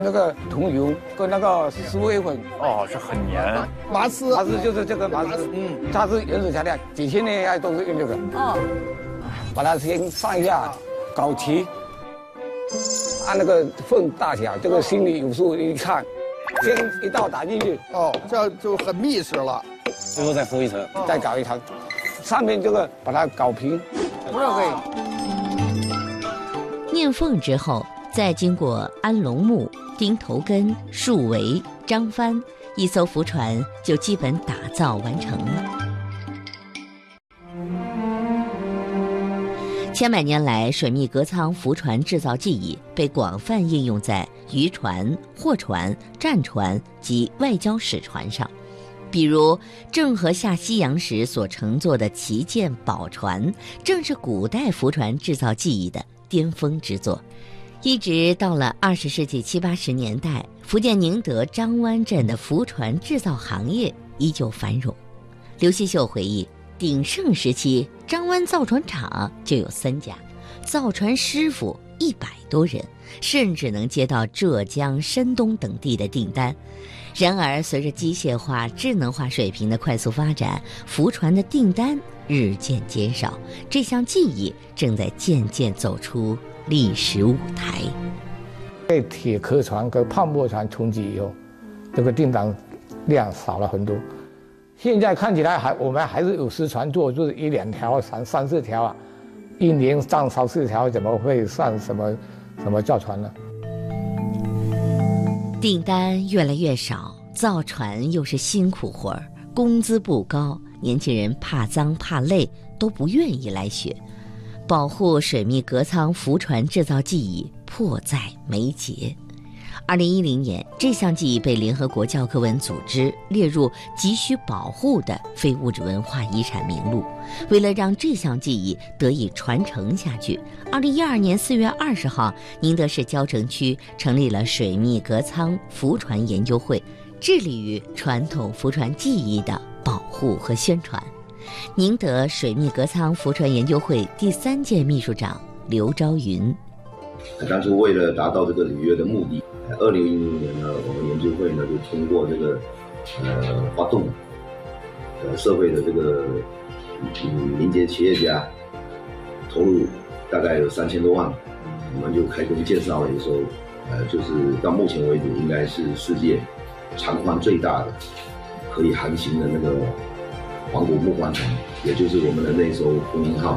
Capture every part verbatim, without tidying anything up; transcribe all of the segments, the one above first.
那个桐油跟那个石灰粉， 哦，是很黏。 麻丝，麻丝就是这个麻丝，嗯，它是原始材料，几千年来都是用这个。哦，把它先上一下搞齐，按那个缝大小，这个心里有数，一看，先一道打进去， 哦，这样就很密实了。 最后再敷一层，再搞一层，上面这个把它搞平，不是可以。 念缝之后，再经过安龙木、钉头根、树围、张帆，一艘浮船就基本打造完成了。千百年来，水密隔舱浮船制造技艺被广泛应用在渔船、货船、战船及外交使船上。比如郑和下西洋时所乘坐的旗舰宝船，正是古代浮船制造技艺的巅峰之作。一直到了二十世纪七八十年代，福建宁德张湾镇的浮船制造行业依旧繁荣。刘希秀回忆，鼎盛时期，张湾造船厂就有三家，造船师傅一百多人，甚至能接到浙江、山东等地的订单。然而，随着机械化、智能化水平的快速发展，浮船的订单日渐减少，这项技艺正在渐渐走出历史舞台。 被铁壳船跟泡沫船冲击以后，这个订单量少了很多。现在看起来还我们还是有时船做，就是一两条、三三四条啊，一年上三四条，怎么会上什么什么造船呢？ 订单越来越少，造船又是辛苦活儿，工资不高，年轻人怕脏怕累，都不愿意来学。保护水密隔舱浮船制造技艺迫在眉睫。二零一零年，这项技艺被联合国教科文组织列入急需保护的非物质文化遗产名录。为了让这项技艺得以传承下去，二零一二年四月二十号，宁德市蕉城区成立了水密隔舱浮船研究会，致力于传统浮船技艺的保护和宣传。宁德水密隔舱浮船研究会第三届秘书长刘昭云， 当初为了达到这个履约的目的，二零一零年呢，我们研究会呢就通过这个呃发动呃社会的这个嗯民间企业家投入大概有三千多万，我们就开工建造了一艘呃就是到目前为止应该是世界长宽最大的可以航行的那个黄古木帆船，也就是我们的那艘福宁号。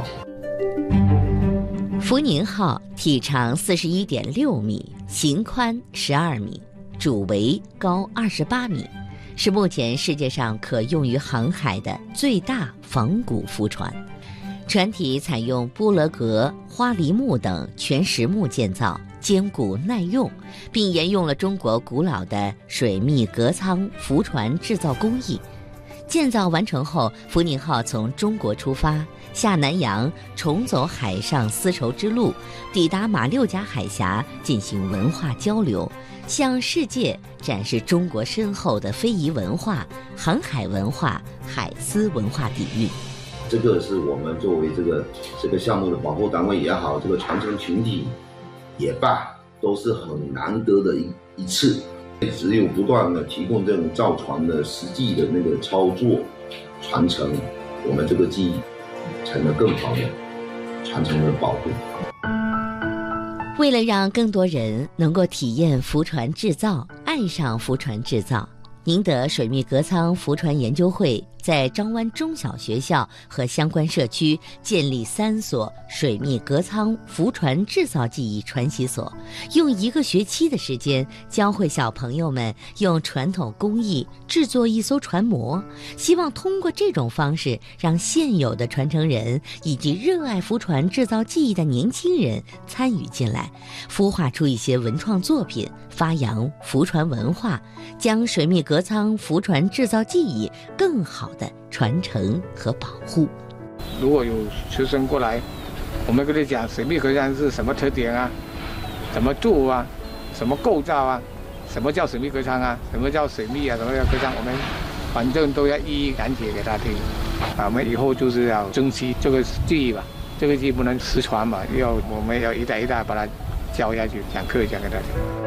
福宁号体长四十一点六米，型宽十二米，主桅高二十八米，是目前世界上可用于航海的最大仿古浮船。船体采用波罗格、花梨木等全实木建造，坚固耐用，并沿用了中国古老的水密隔舱浮船制造工艺。建造完成后，福宁号从中国出发，下南洋，重走海上丝绸之路，抵达马六甲海峡进行文化交流，向世界展示中国深厚的非遗文化、航海文化、海丝文化底蕴。 这个是我们作为这个这个项目的保护单位也好，这个传承群体也罢，都是很难得的一一次。只有不断的提供这种造船的实际的那个操作传承，我们这个技艺才能更好的传承和保护。 为了让更多人能够体验浮船制造，爱上浮船制造，宁德水密隔舱浮船研究会在张湾中小学校和相关社区建立三所水密隔舱浮船制造技艺传习所，用一个学期的时间教会小朋友们用传统工艺制作一艘船模，希望通过这种方式让现有的传承人以及热爱浮船制造技艺的年轻人参与进来，孵化出一些文创作品，发扬浮船文化，将水密隔舱浮船制造技艺更好的传承和保护。 如果有学生过来，我们跟他讲水密隔舱是什么特点啊，怎么做啊，什么构造啊，什么叫水密隔舱啊，什么叫水密啊，什么叫隔舱，我们反正都要一一讲解给他听。啊，我们以后就是要珍惜这个技艺吧，这个技艺不能失传嘛，要我们要一代一代把它教下去，讲课讲给他听。